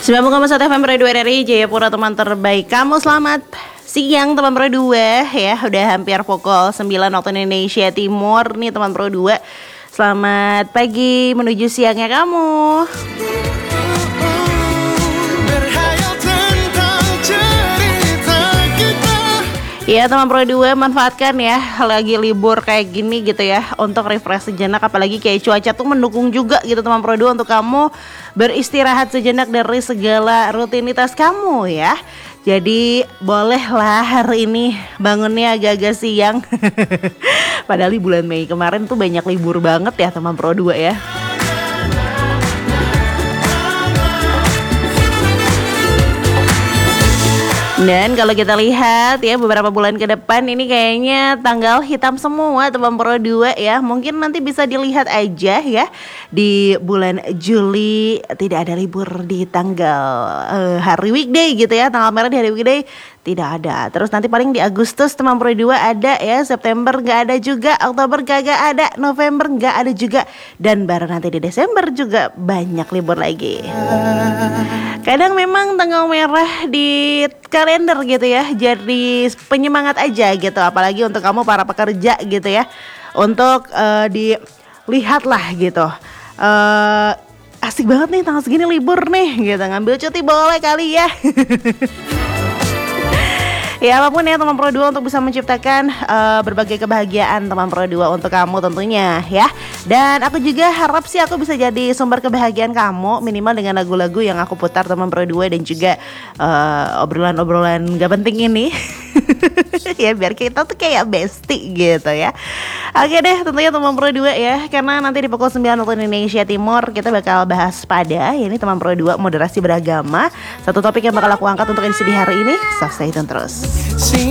90,1 FM Radio RRI Jayapura, teman terbaik kamu. Selamat siang teman Pro 2 ya. Udah hampir pukul 9 waktu Indonesia Timur nih teman Pro 2. Selamat pagi menuju siangnya kamu. Ya teman Pro 2, manfaatkan ya lagi libur kayak gini gitu ya untuk refresh sejenak, apalagi kayak cuaca tuh mendukung juga gitu teman Pro 2 untuk kamu beristirahat sejenak dari segala rutinitas kamu ya. Jadi bolehlah hari ini bangunnya agak-agak siang. Padahal di bulan Mei kemarin tuh banyak libur banget ya teman Pro 2 ya. Dan kalau kita lihat ya beberapa bulan ke depan ini kayaknya tanggal hitam semua teman Pro 2 ya. Mungkin nanti bisa dilihat aja ya di bulan Juli tidak ada libur di tanggal hari weekday gitu ya. Tanggal merah di hari weekday tidak ada. Terus nanti paling di Agustus teman Pro 2 ada ya. September gak ada juga, Oktober gak ada, November gak ada juga. Dan baru nanti di Desember juga banyak libur lagi. Kadang memang tanggal merah di kalender gitu ya jadi penyemangat aja gitu, apalagi untuk kamu para pekerja gitu ya, untuk dilihatlah gitu, asik banget nih tanggal segini libur nih gitu, ngambil cuti boleh kali ya. Ya apapun ya teman Pro 2 untuk bisa menciptakan berbagai kebahagiaan teman Pro 2 untuk kamu tentunya ya. Dan aku juga harap sih aku bisa jadi sumber kebahagiaan kamu, minimal dengan lagu-lagu yang aku putar teman Pro 2 dan juga obrolan-obrolan gak penting ini. Ya biar kita tuh kayak bestie gitu ya. Oke deh, tentunya teman Pro 2 ya, karena nanti di pukul 9 waktu Indonesia Timur kita bakal bahas pada ini teman Pro 2 moderasi beragama. Satu topik yang bakal aku angkat untuk edisi di hari ini. So stay tune terus.